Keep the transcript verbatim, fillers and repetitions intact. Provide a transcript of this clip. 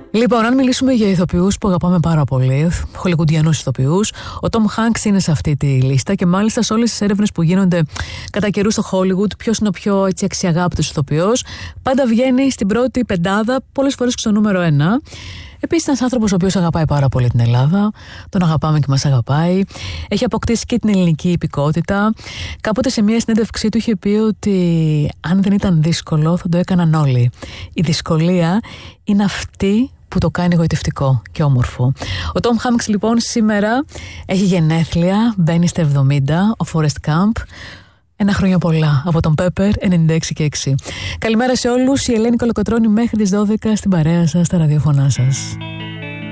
Λοιπόν, αν μιλήσουμε για ηθοποιούς που αγαπάμε πάρα πολύ, χολιγουντιανούς ηθοποιούς, ο Τόμ Χάνκς είναι σε αυτή τη λίστα και μάλιστα σε όλες τις έρευνες που γίνονται κατά καιρού στο Hollywood, ποιος είναι ο πιο έτσι, αξιαγάπητος ηθοποιός, πάντα βγαίνει στην πρώτη πεντάδα, πολλές φορές και στο νούμερο ένα. Επίσης, είναι ένας άνθρωπος ο οποίος αγαπάει πάρα πολύ την Ελλάδα, τον αγαπάμε και μας αγαπάει. Έχει αποκτήσει και την ελληνική υπηκότητα. Κάποτε σε μια συνέντευξή του είχε πει ότι αν δεν ήταν δύσκολο θα το έκαναν όλοι. Η δυσκολία είναι αυτή που το κάνει γοητευτικό και όμορφο. Ο Τόμ Χάνκς λοιπόν σήμερα έχει γενέθλια, μπαίνει στα εβδομήντα, ο Forrest Gump. Ένα χρόνια πολλά από τον Pepper ενενήντα έξι και έξι. Καλημέρα σε όλους, η Ελένη Κολοκοτρώνη μέχρι τις δώδεκα στην παρέα σας, στα ραδιοφωνά σας.